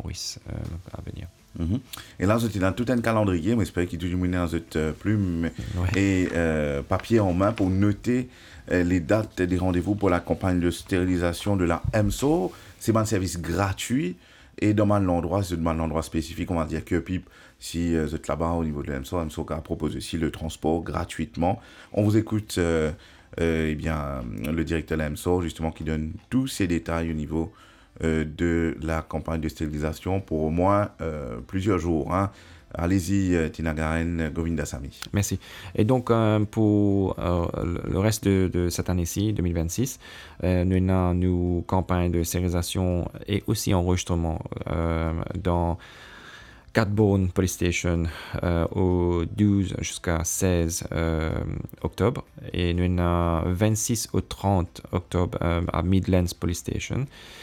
services à venir. Mm-hmm. Et là, vous êtes dans tout un calendrier, mais j'espère qu'il y a toujours dans votre plume et papier en main pour noter les dates des rendez-vous pour la campagne de stérilisation de la EMSO. C'est un service gratuit et demande l'endroit, c'est demande l'endroit spécifique, on va dire que puis si vous êtes là-bas au niveau de l'EMSO propose aussi le transport gratuitement. On vous écoute eh bien, le directeur de l'EMSO justement qui donne tous ces détails au niveau de la campagne de stérilisation pour au moins plusieurs jours. Hein. Allez-y, Tinagaren Govindasamy. Merci. Et donc, pour le reste de cette année-ci, 2026, nous avons une campagne de stérilisation et aussi enregistrement dans 4 Bourne Police Station au 12 jusqu'à 16 octobre. Et nous avons 26 au 30 octobre à Midlands Police Station.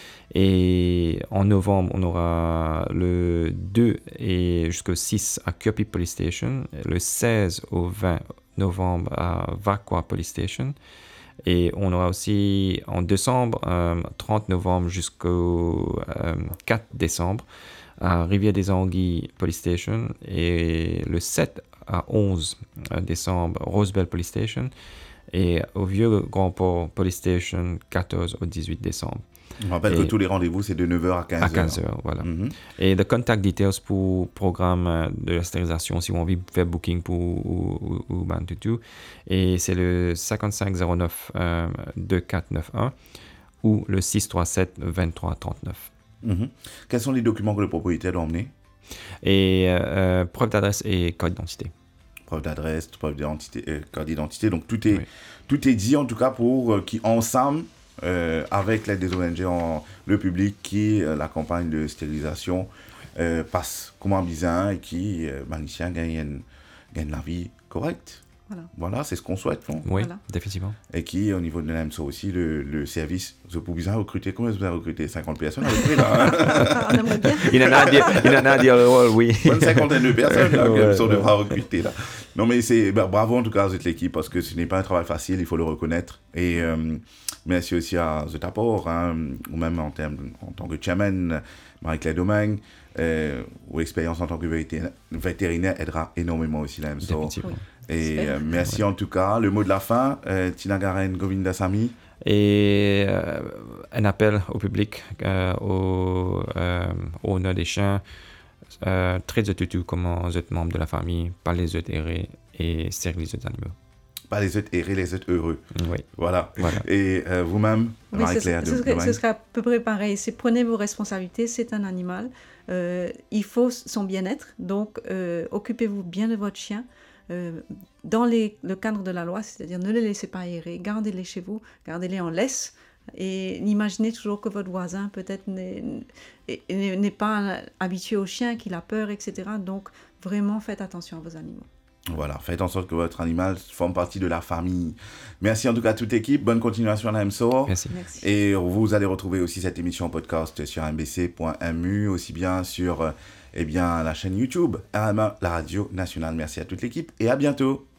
Et en novembre, on aura le 2 et jusqu'au 6 à Kirby Police Station, le 16 au 20 novembre à Vakwa Police Station. Et on aura aussi en décembre, 30 novembre jusqu'au 4 décembre, à Rivière-des-Anguilles Police Station. Et le 7 à 11 décembre, Rosebell Police Station. Et au Vieux Grand Port Police Station, 14 au 18 décembre. Je rappelle que tous les rendez-vous, c'est de 9h à 15h. À 15h, voilà. Mm-hmm. Et le contact details pour programme de la stérilisation, si vous avez envie de faire booking pour ou Bantutu, et c'est le 5509 2491 ou le 637 2339. Mm-hmm. Quels sont les documents que le propriétaire doit emmener? Et preuve d'adresse et code d'identité. Preuve d'adresse, preuve d'identité, code d'identité. Donc tout est dit en tout cas pour qui ensemble avec l'aide des ONG, le public qui la campagne de stérilisation passe comme un bizarre et qui Manicien gagne la vie correcte. Voilà, c'est ce qu'on souhaite. Non? Oui, voilà. Définitivement. Et qui, au niveau de l'EMSO aussi, le service, vous pouvez bien recruter. Combien vous avez recruté? 50 personnes à peu près, là. On aimerait bien. Il en a à dire le rôle, oui. Une cinquantaine de personnes là, que l'EMSO devra recruter, là. Non, mais bravo en tout cas à cette équipe, parce que ce n'est pas un travail facile, il faut le reconnaître. Et merci aussi à cet apport, hein, ou même en tant que chairman, Marie-Claire Domingue, où l'expérience en tant que vétérinaire aidera énormément aussi l'EMSO. Définitivement. Et merci en tout cas. Le mot de la fin, Tinagaren Govindasamy. Et un appel au public, au honneur des chiens, très de tutu comme vous êtes membre de la famille, pas les autres errés et servir les autres animaux. Pas les autres errés, les autres heureux. Oui. Voilà. Et vous-même, Marie-Claire ce sera à peu près pareil. Prenez vos responsabilités, c'est un animal. Il faut son bien-être, donc occupez-vous bien de votre chien. Dans le cadre de la loi, c'est-à-dire ne les laissez pas errer, gardez-les chez vous, gardez-les en laisse et imaginez toujours que votre voisin peut-être n'est pas habitué au chien, qu'il a peur, etc. Donc vraiment faites attention à vos animaux. Voilà, faites en sorte que votre animal forme partie de la famille. Merci en tout cas à toute l'équipe, bonne continuation à l'EMSO. Merci. Et vous allez retrouver aussi cette émission en podcast sur mbc.mu, aussi bien sur la chaîne YouTube RMA, la radio nationale. Merci à toute l'équipe et à bientôt.